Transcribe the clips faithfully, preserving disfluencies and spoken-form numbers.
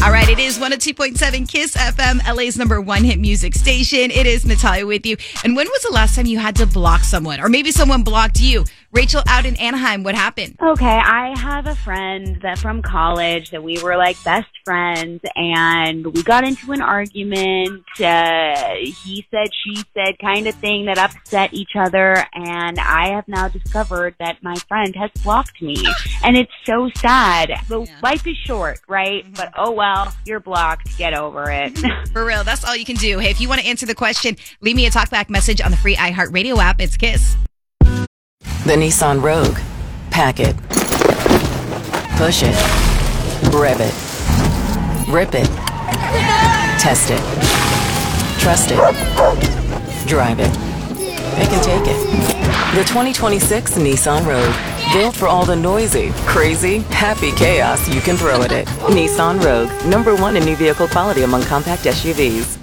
All right, it is one oh two point seven Kiss F M, L A's number one hit music station. It is Natalia with you. And when was the last time you had to block someone? Or maybe someone blocked you? Rachel out in Anaheim, what happened? Okay, I have a friend that from college that we were like best friends, and we got into an argument. Uh, he said, she said kind of thing that upset each other, and I have now discovered that my friend has blocked me. And it's so sad. So yeah. Life is short, right? Mm-hmm. But oh well, you're blocked. Get over it. For real, that's all you can do. Hey, if you want to answer the question, leave me a talkback message on the free iHeartRadio app. It's Kiss. The Nissan Rogue. Pack it. Push it. Rev it. Rip it. Test it. Trust it. Drive it. It can take it. The twenty twenty-six Nissan Rogue. Built for all the noisy, crazy, happy chaos you can throw at it. Nissan Rogue. Number one in new vehicle quality among compact S U Vs.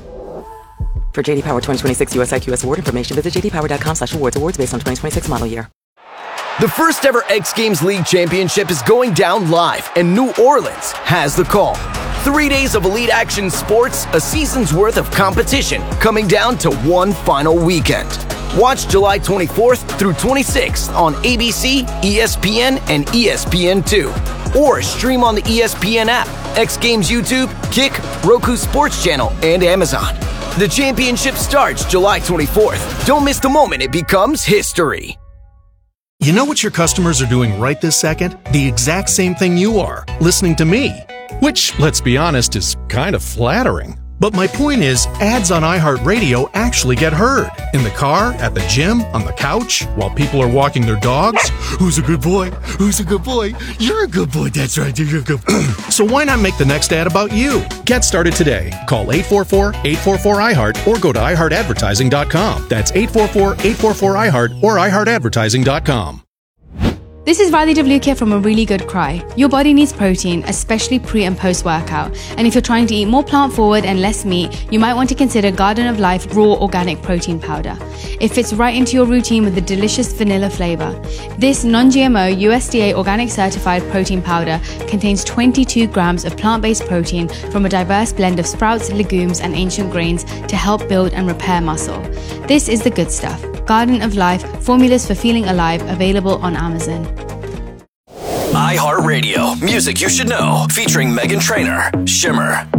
For J D Power twenty twenty-six U S I Q S award information, visit j d power dot com slash awards. Awards based on twenty twenty-six model year. The first ever X Games League Championship is going down live, and New Orleans has the call. Three days of elite action sports, a season's worth of competition, coming down to one final weekend. Watch July twenty-fourth through twenty-sixth on A B C, E S P N, and E S P N two. Or stream on the E S P N app, X Games YouTube, Kick, Roku Sports Channel, and Amazon. The championship starts July twenty-fourth. Don't miss the moment it becomes history. You know what your customers are doing right this second? The exact same thing you are, listening to me. Which, let's be honest, is kind of flattering. But my point is, ads on iHeartRadio actually get heard. In the car, at the gym, on the couch, while people are walking their dogs. Who's a good boy? Who's a good boy? You're a good boy, that's right, you're a good boy. So why not make the next ad about you? Get started today. Call eight four four, eight four four, I heart or go to i heart advertising dot com. That's eight four four, eight four four, I heart or i heart advertising dot com. This is Riley W. here from A Really Good Cry. Your body needs protein, especially pre and post workout. And if you're trying to eat more plant forward and less meat, you might want to consider Garden of Life Raw Organic Protein Powder. It fits right into your routine with a delicious vanilla flavor. This non-G M O U S D A organic certified protein powder contains twenty-two grams of plant-based protein from a diverse blend of sprouts, legumes, and ancient grains to help build and repair muscle. This is the good stuff. Garden of Life, formulas for feeling alive, available on Amazon. iHeartRadio, music you should know, featuring Meghan Trainor, Shimmer.